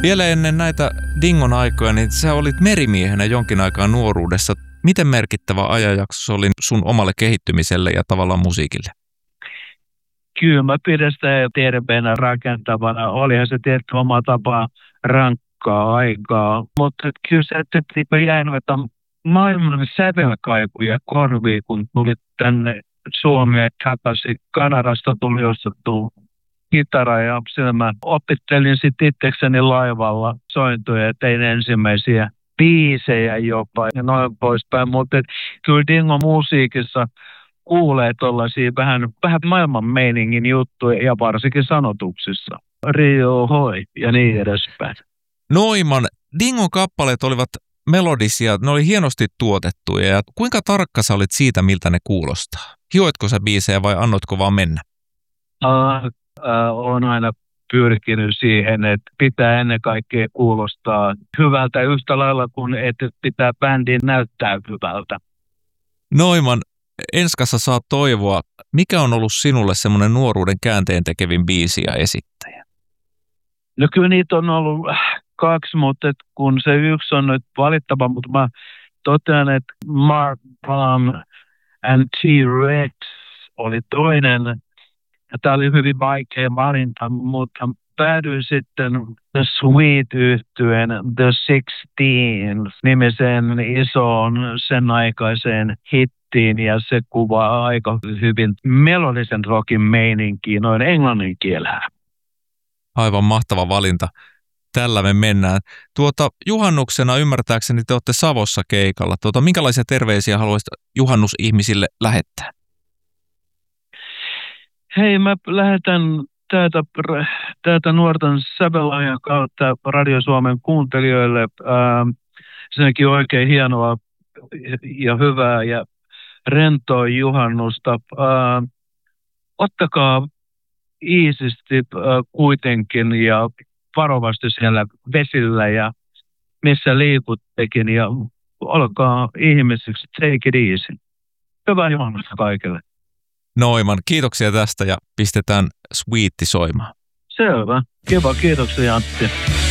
Vielä ennen näitä Dingon aikoja, niin sä olit merimiehenä jonkin aikaa nuoruudessa. Miten merkittävä ajanjakso se oli sun omalle kehittymiselle ja tavallaan musiikille? Kyllä mä pidän sitä terveenä rakentavana. Olihan se tietty oma tapa rankkaa aikaa. Mutta kyllä se, että jäi noita maailman sävelkaikuja korviin, kun tuli tänne Suomeen takaisin. Kanadasta tuli ostettu kitara ja siellä mä opettelin sitten itsekseni laivalla sointuja ja tein ensimmäisiä biisejä jopa ja noin poispäin. Mutta kyllä Dingon musiikissa kuulee tuollaisia vähän maailman meiningin juttuja ja varsinkin sanotuksissa. Rio hoi ja niin edespäin. Noiman, Dingon kappaleet olivat melodisia, ne oli hienosti tuotettuja ja kuinka tarkka sä olit siitä, miltä ne kuulostaa? Hioitko sä biisejä vai annotko vaan mennä? Olen aina pyrkinyt siihen, että pitää ennen kaikkea kuulostaa hyvältä yhtä lailla kuin että pitää bändin näyttää hyvältä. Noiman, Enskassa saa toivoa. Mikä on ollut sinulle semmoinen nuoruuden käänteen tekevin biisi ja esittäjä? No kyllä niitä on ollut 2, mutta kun se yksi on nyt valittava, mutta mä totean, että Mark Palm and T-Rex oli toinen. Tämä oli hyvin vaikea valinta, mutta päädyin sitten The Sweet-yhtyeen The 16-nimiseen isoon sen aikaiseen hittiin, ja se kuvaa aika hyvin melodisen rockin meininkiin noin englannin kielellä. Aivan mahtava valinta. Tällä me mennään. Juhannuksena ymmärtääkseni te olette Savossa keikalla. Minkälaisia terveisiä haluaisit juhannusihmisille lähettää? Hei, mä lähetän täältä nuorten sävelajan kautta Radio Suomen kuuntelijoille senkin oikein hienoa ja hyvää ja rentoa juhannusta. Ottakaa iisisti kuitenkin ja varovasti siellä vesillä ja missä liikuttekin ja olkaa ihmisiksi, take it easy. Hyvää juhannusta kaikille. Noiman, kiitoksia tästä ja pistetään Sweetti soimaan. Selvä. Kiva, kiitoksia Antti.